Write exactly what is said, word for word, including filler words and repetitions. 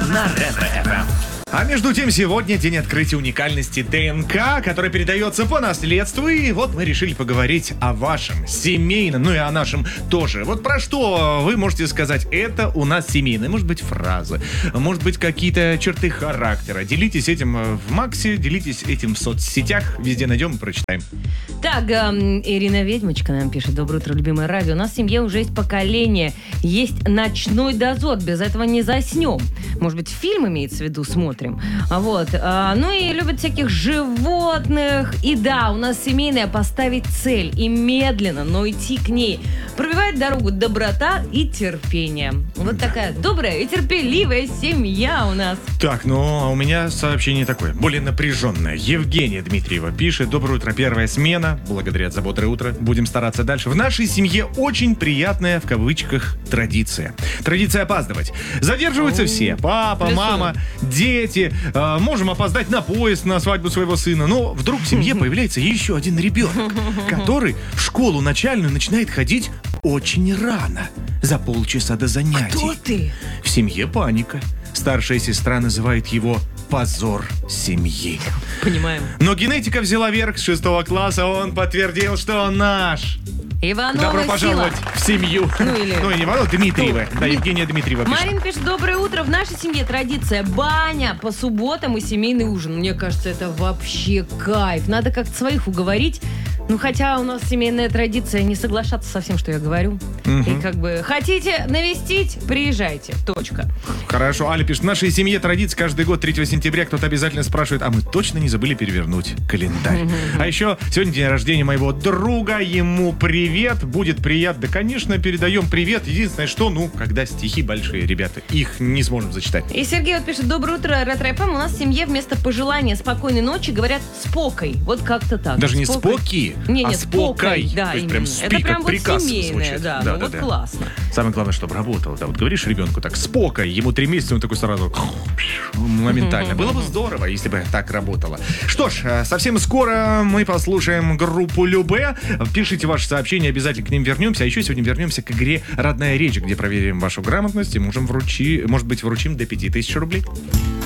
на Ретро-эф эм. А между тем, сегодня день открытия уникальности ДНК, которая передается по наследству. И вот мы решили поговорить о вашем семейном, ну и о нашем тоже. Вот про что вы можете сказать, это у нас семейное. Может быть, фразы, может быть, какие-то черты характера. Делитесь этим в Максе, делитесь этим в соцсетях. Везде найдем и прочитаем. Так, э, Ирина Ведьмочка нам пишет. Доброе утро, любимое радио. У нас в семье уже есть поколение. Есть ночной дозор. Без этого не заснем. Может быть, фильм имеется в виду, смотрим. Вот. А, ну и любят всяких животных. И да, у нас семейное поставить цель и медленно, но идти к ней. Пробивает дорогу доброта и терпение. Вот такая добрая и терпеливая семья у нас. Так, ну а у меня сообщение такое, более напряженное. Евгения Дмитриева пишет. Доброе утро, первая смена. Благодарят за бодрое утро. Будем стараться дальше. В нашей семье очень приятная, в кавычках, традиция. Традиция опаздывать. Задерживаются все. Папа, Плюсую. мама, дети. Э, можем опоздать на поезд, на свадьбу своего сына. Но вдруг в семье появляется еще один ребенок, который в школу начальную начинает ходить очень рано. За полчаса до занятий. Кто ты? В семье паника. Старшая сестра называет его позор семьи. Понимаем. Но генетика взяла верх с шестого класса. Он подтвердил, что он наш. Иванова Добро сила. пожаловать в семью. Ну, или- Ну, и не Иванова, Дмитриева. Ну, Да, Дмит- Евгения Дмитриева пишет. Марин пишет, доброе утро. В нашей семье традиция баня по субботам и семейный ужин. Мне кажется, это вообще кайф. Надо как-то своих уговорить. Ну, хотя у нас семейная традиция не соглашаться со всем, что я говорю. Мгм. И как бы хотите навестить, приезжайте. Точка. Хорошо, Аля пишет. В нашей семье традиция каждый год третьего сентября кто-то обязательно спрашивает, а мы точно не забыли перевернуть календарь? А еще сегодня день рождения моего друга. Ему привет. Будет приятно. Да, конечно, передаем привет. Единственное, что, ну, когда стихи большие, ребята, их не сможем зачитать. И Сергей вот пишет, доброе утро, Ретро-эф эм. У нас в семье вместо пожелания спокойной ночи говорят спокой. Вот как-то так. Даже не Спокой. споки, Не, а не, спокой. спокой. Да, То есть именно. прям спи, это как прям вот приказ семейное, звучит. да, Да, ну да, вот да. классно. Самое главное, чтобы работало. Да, вот говоришь ребенку так, спокой, ему три месяца, он такой сразу моментально. Было бы здорово, если бы так работало. Что ж, э, совсем скоро мы послушаем группу Любэ. Пишите ваши сообщения, обязательно к ним вернемся. А еще сегодня вернемся к игре «Родная речь», где проверим вашу грамотность и можем вручи, может быть, вручим до пяти тысяч рублей.